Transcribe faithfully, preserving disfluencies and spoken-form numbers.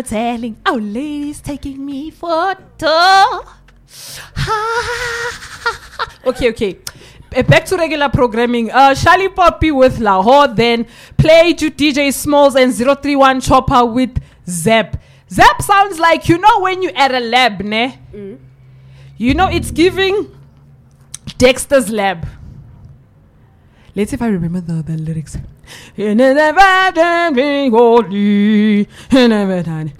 telling our ladies taking me for tour. okay, okay. Uh, back to regular programming. Uh, Shali Poppy with Lahore, then Play to D J Smalls and zero three one Chopper with Zep. Zep sounds like, you know, when you're at a lab, ne? Mm. You know, it's giving Dexter's Lab. Let's see if I remember the, the lyrics.